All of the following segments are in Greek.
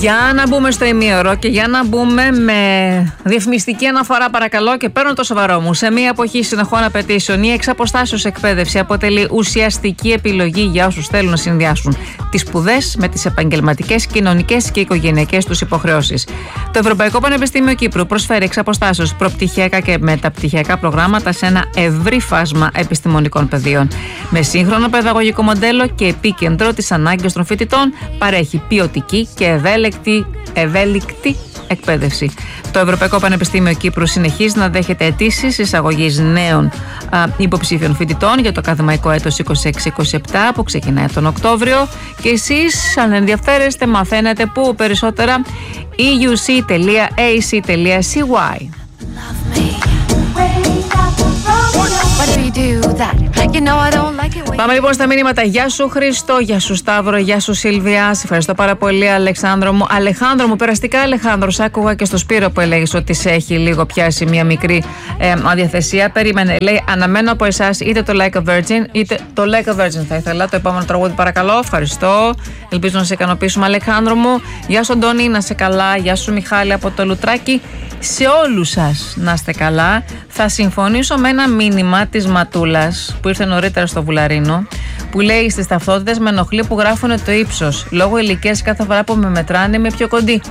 Για να μπούμε στο ημίωρο και για να μπούμε με διαφημιστική αναφορά, παρακαλώ, και παίρνω το σοβαρό μου. Σε μια εποχή συνεχών απαιτήσεων, η εξαποστάσεως εκπαίδευση αποτελεί ουσιαστική επιλογή για όσους θέλουν να συνδυάσουν τις σπουδές με τις επαγγελματικές, κοινωνικές και οικογενειακές τους υποχρεώσεις. Το Ευρωπαϊκό Πανεπιστήμιο Κύπρου προσφέρει εξαποστάσεως προπτυχιακά και μεταπτυχιακά προγράμματα σε ένα ευρύ φάσμα επιστημονικών πεδίων. Με σύγχρονο παιδαγωγικό μοντέλο και επίκεντρο τις ανάγκες των φοιτητών, παρέχει ποιοτική και ευέλικτη εκπαίδευση. Το Ευρωπαϊκό Πανεπιστήμιο Κύπρου συνεχίζει να δέχεται αιτήσεις εισαγωγής νέων υποψήφιων φοιτητών για το ακαδημαϊκό έτος 26-27 που ξεκινάει τον Οκτώβριο, και εσείς, αν ενδιαφέρεστε, μαθαίνετε που περισσότερα euc.ac.cy. Πάμε λοιπόν στα μηνύματα. Γεια σου Χρήστο, γεια σου Σταύρο, γεια σου Σίλβια. Σε ευχαριστώ πάρα πολύ, Αλεξάνδρο μου. Αλεχάνδρο μου, περαστικά Αλεχάνδρο. Σ' άκουγα και στο Σπύρο που έλεγες ότι σε έχει λίγο πιάσει μια μικρή αδιαθεσία. Περίμενε, λέει, αναμένω από εσάς είτε το Like a Virgin, είτε το Like a Virgin θα ήθελα. Το επόμενο τραγούδι, παρακαλώ. Ευχαριστώ. Ελπίζω να σε ικανοποιήσουμε, Αλεχάνδρο μου. Γεια σου Αντώνη, να σε καλά. Γεια σου Μιχάλη από το Λουτράκι. Σε όλους σας να είστε καλά. Θα συμφωνήσω με ένα μήνυμα της Ματούλας που ήρθε νωρίτερα στο Βουλαρίνο, που λέει: στις ταυτότητες με ενοχλεί που γράφουν το ύψος. Λόγω ηλικίας κάθε φορά που με μετράνε είμαι πιο κοντή.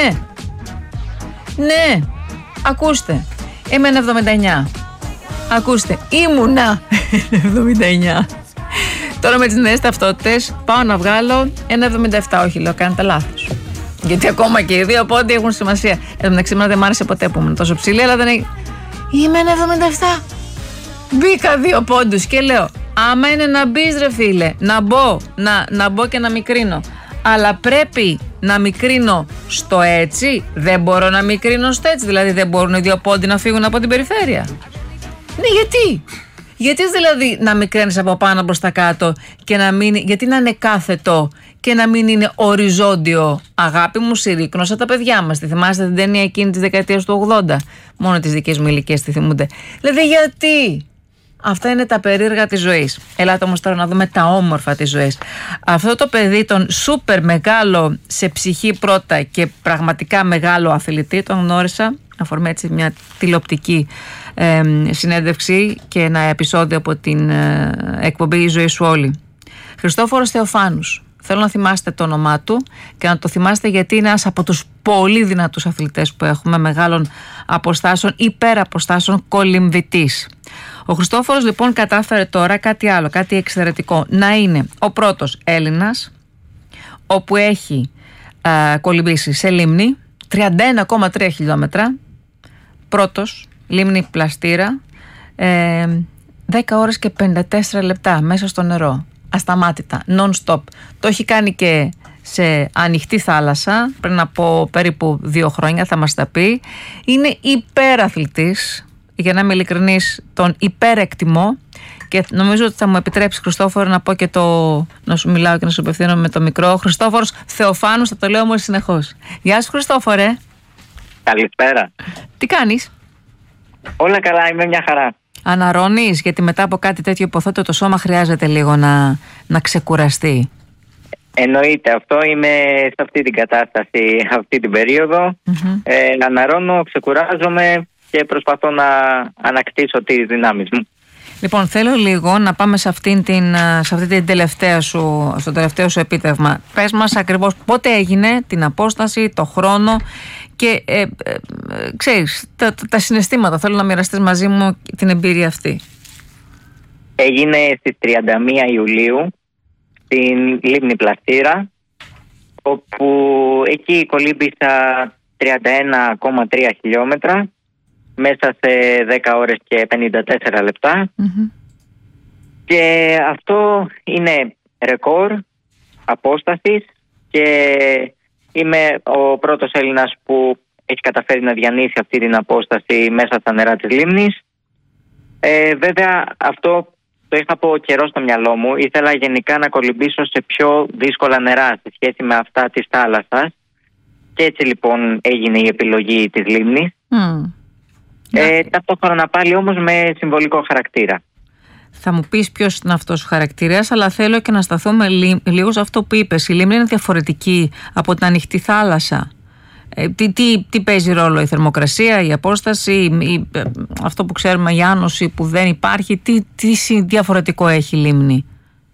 Ναι, ακούστε, είμαι 79. Ακούστε, ήμουνα 79. Τώρα με τις νέες ταυτότητες πάω να βγάλω ένα 77. Όχι, λέω, κάνετε λάθος. Γιατί ακόμα και οι δύο πόντοι έχουν σημασία. Εν τω μεταξύ, δεν μ' άρεσε ποτέ που ήμουν τόσο ψηλή, αλλά δεν έχει. Είμαι 77. Μπήκα 2 πόντους και λέω: άμα είναι να μπεις, ρε φίλε, να μπω και να μικρύνω. Αλλά πρέπει να μικρύνω στο έτσι. Δεν μπορώ να μικρύνω στο έτσι. Δηλαδή, δεν μπορούν οι 2 πόντοι να φύγουν από την περιφέρεια. Ναι, γιατί? Γιατί δηλαδή να μικραίνεις από πάνω προς τα κάτω και να μην. Γιατί να είναι κάθετο και να μην είναι οριζόντιο? Αγάπη μου, συρρίκνωσα τα παιδιά μας. Τη θυμάστε την ταινία εκείνη της δεκαετίας του 80? Μόνο τις δικές μου ηλικίες τη θυμούνται. Δηλαδή, γιατί? Αυτά είναι τα περίεργα της ζωής. Ελάτε όμως τώρα να δούμε τα όμορφα της ζωής. Αυτό το παιδί, τον σούπερ μεγάλο σε ψυχή πρώτα και πραγματικά μεγάλο αθλητή, τον γνώρισα αφορμή έτσι μια τηλεοπτική συνέντευξη και ένα επεισόδιο από την εκπομπή «Η ζωή σου όλη». Χριστόφορος Θεοφάνους. Θέλω να θυμάστε το όνομά του και να το θυμάστε γιατί είναι ένας από τους πολύ δυνατούς αθλητές που έχουμε, μεγάλων αποστάσεων, υπεραποστάσεων, κολυμβητής. Ο Χριστόφορος λοιπόν κατάφερε τώρα κάτι άλλο, κάτι εξαιρετικό, να είναι ο πρώτος Έλληνας όπου έχει κολυμβήσει σε λίμνη 31,3 χιλιόμετρα, πρώτος, λίμνη Πλαστήρα, 10 ώρες και 54 λεπτά μέσα στο νερό, ασταμάτητα, non-stop. Το έχει κάνει και σε ανοιχτή θάλασσα πριν από περίπου 2 χρόνια, θα μας τα πει. Είναι υπεραθλητής, για να είμαι ειλικρινής, τον υπερεκτιμώ και νομίζω ότι θα μου επιτρέψει, Χριστόφορο, να πω και να σου μιλάω και να σου απευθύνω με το μικρό. Χριστόφορος Θεοφάνους, θα το λέω μόλις συνεχώς. Γεια σου Χριστόφορε. Καλησπέρα. Τι κάνεις? Όλα καλά, είμαι μια χαρά. Αναρρώνεις, γιατί μετά από κάτι τέτοιο υποθέτω το σώμα χρειάζεται λίγο να ξεκουραστεί. Εννοείται, αυτό είμαι σε αυτή την κατάσταση, αυτή την περίοδο. Αναρρώνω, ξεκουράζομαι και προσπαθώ να ανακτήσω τις δυνάμεις μου. Λοιπόν, θέλω λίγο να πάμε σε αυτή την τελευταία στο τελευταίο σου επίτευγμα. Πες μας ακριβώς πότε έγινε, την απόσταση, το χρόνο και ξέρεις, τα συναισθήματα. Θέλω να μοιραστείς μαζί μου την εμπειρία αυτή. Έγινε στις 31 Ιουλίου στην λίμνη Πλαστήρα, όπου εκεί κολύμπησα 31,3 χιλιόμετρα μέσα σε 10 ώρες και 54 λεπτά. Και αυτό είναι ρεκόρ απόστασης και είμαι ο πρώτος Έλληνας που έχει καταφέρει να διανύσει αυτή την απόσταση μέσα στα νερά της λίμνης. Βέβαια αυτό το είχα από καιρό στο μυαλό μου. Ήθελα γενικά να κολυμπήσω σε πιο δύσκολα νερά σε σχέση με αυτά της θάλασσας και έτσι λοιπόν έγινε η επιλογή της λίμνης. Ταυτόχρονα πάλι όμως με συμβολικό χαρακτήρα. Θα μου πεις ποιος είναι αυτός ο χαρακτήρας, αλλά θέλω και να σταθούμε λίγο σε αυτό που είπες. Η λίμνη είναι διαφορετική από την ανοιχτή θάλασσα. Τι παίζει ρόλο, η θερμοκρασία, η απόσταση, αυτό που ξέρουμε, η άνοση που δεν υπάρχει, τι διαφορετικό έχει η λίμνη?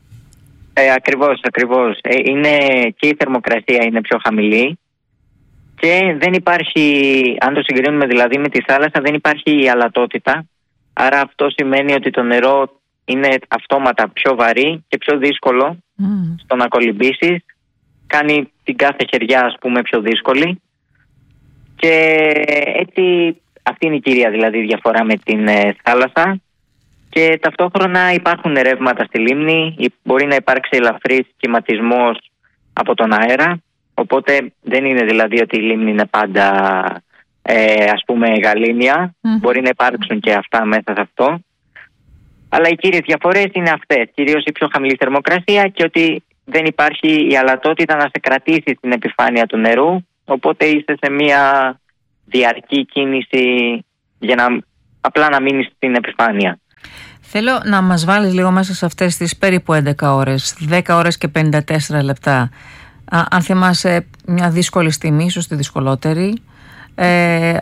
Ακριβώς. Είναι και η θερμοκρασία είναι πιο χαμηλή και δεν υπάρχει, αν το συγκρίνουμε δηλαδή με τη θάλασσα, δεν υπάρχει η αλατότητα. Άρα αυτό σημαίνει ότι το νερό είναι αυτόματα πιο βαρύ και πιο δύσκολο στο να κολυμπήσεις. Κάνει την κάθε χεριά, ας πούμε, πιο δύσκολη. Και έτσι αυτή είναι η κυρία δηλαδή διαφορά με την θάλασσα. Και ταυτόχρονα υπάρχουν ρεύματα στη λίμνη, μπορεί να υπάρξει ελαφρύς κυματισμός από τον αέρα, οπότε δεν είναι δηλαδή ότι η λίμνη είναι πάντα ας πούμε γαλήνια, μπορεί να υπάρξουν και αυτά μέσα σε αυτό. Αλλά οι κύριες διαφορές είναι αυτές, κυρίως η πιο χαμηλή θερμοκρασία και ότι δεν υπάρχει η αλατότητα να σε κρατήσει στην επιφάνεια του νερού, οπότε είσαι σε μια διαρκή κίνηση για απλά να μείνεις στην επιφάνεια. Θέλω να μας βάλεις λίγο μέσα σε αυτές τις περίπου 11 ώρες, 10 ώρες και 54 λεπτά. Αν θυμάσαι μια δύσκολη στιγμή, ίσως τη δυσκολότερη,